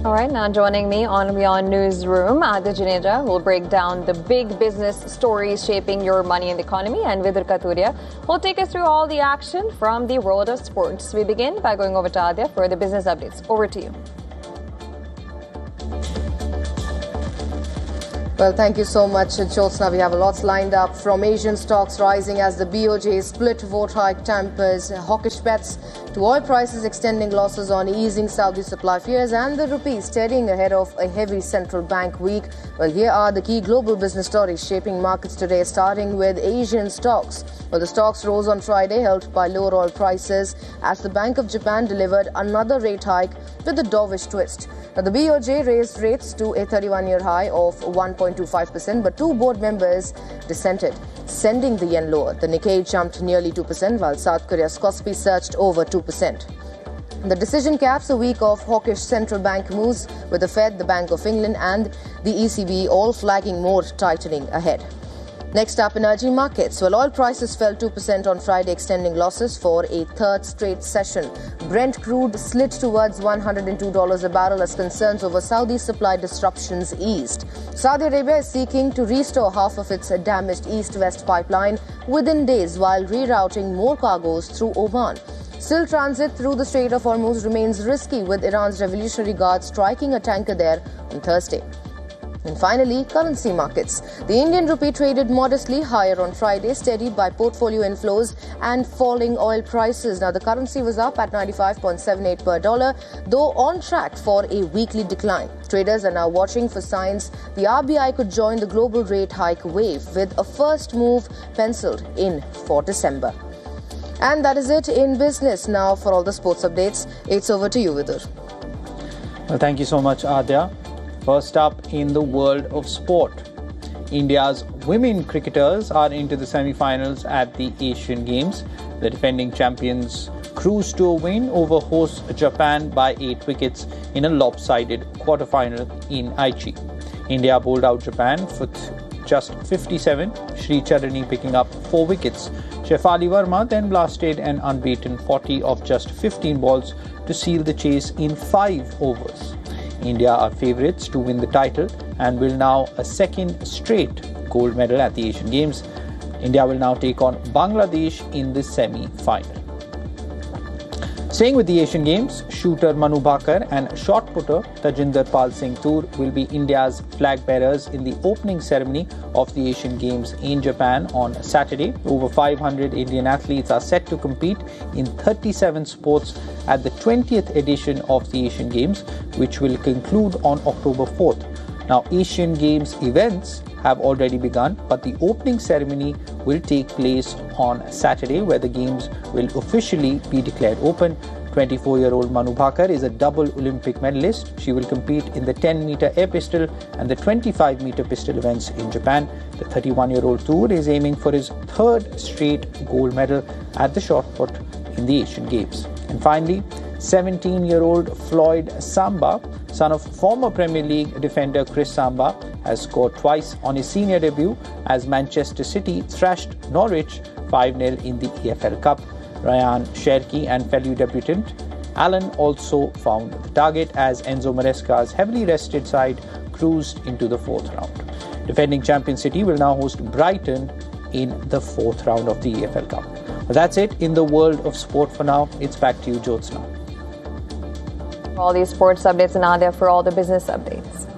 All right, now joining me on Beyond Newsroom, Adya Juneja will break down the big business stories shaping your money and the economy, and Vidur Katuria will take us through all the action from the world of sports. We begin by going over to Adya for the business updates. Over to you. Well, thank you so much, Jyotsna. We have a lot lined up, from Asian stocks rising as the BOJ split vote hike tempers hawkish bets, to oil prices extending losses on easing Saudi supply fears, and the rupee steadying ahead of a heavy central bank week. Well, here are the key global business stories shaping markets today, starting with Asian stocks. Well, the stocks rose on Friday, helped by lower oil prices, as the Bank of Japan delivered another rate hike with a dovish twist. Now, the BOJ raised rates to a 31-year high of 1.25%, but two board members dissented, sending the yen lower. The Nikkei jumped nearly 2%, while South Korea's Kospi surged over 2%. The decision caps a week of hawkish central bank moves, with the Fed, the Bank of England and the ECB all flagging more tightening ahead. Next up, energy markets. Well, oil prices fell 2% on Friday, extending losses for a third straight session. Brent crude slid towards $102 a barrel as concerns over Saudi supply disruptions eased. Saudi Arabia is seeking to restore half of its damaged east-west pipeline within days, while rerouting more cargoes through Oman. Still, transit through the Strait of Hormuz remains risky, with Iran's Revolutionary Guard striking a tanker there on Thursday. And finally, currency markets. The Indian rupee traded modestly higher on Friday, steadied by portfolio inflows and falling oil prices. Now, the currency was up at 95.78 per dollar, though on track for a weekly decline. Traders are now watching for signs the RBI could join the global rate hike wave, with a first move penciled in for December. And that is it in business. Now, for all the sports updates, it's over to you, Vidur. Well, thank you so much, Adya. First up in the world of sport, India's women cricketers are into the semi-finals at the Asian Games. The defending champions cruised to a win over host Japan by 8 wickets in a lopsided quarter-final in Aichi. India bowled out Japan for just 57, Sri Charani picking up 4 wickets. Shefali Verma then blasted an unbeaten 40 of just 15 balls to seal the chase in 5 overs. India are favourites to win the title and will now a second straight gold medal at the Asian Games. India will now take on Bangladesh in the semi-final. Staying with the Asian Games, shooter Manu Bhaker and shot putter Tajinder Pal Singh Toor will be India's flag bearers in the opening ceremony of the Asian Games in Japan on Saturday. Over 500 Indian athletes are set to compete in 37 sports at the 20th edition of the Asian Games, which will conclude on October 4th. Now, Asian Games events have already begun, but the opening ceremony will take place on Saturday, where the Games will officially be declared open. 24-year-old Manu Bhaker is a double Olympic medalist. She will compete in the 10-meter air pistol and the 25-meter pistol events in Japan. The 31-year-old Toor is aiming for his third straight gold medal at the shot put in the Asian Games. And finally, 17-year-old Floyd Samba, son of former Premier League defender Chris Samba, has scored twice on his senior debut as Manchester City thrashed Norwich 5-0 in the EFL Cup. Ryan Cherki and fellow debutant Allen also found the target as Enzo Maresca's heavily rested side cruised into the 4th round. Defending champion City will now host Brighton in the 4th round of the EFL Cup. Well, that's it in the world of sport for now. It's back to you, Jyotsna. All these sports updates, and Adya for all the business updates.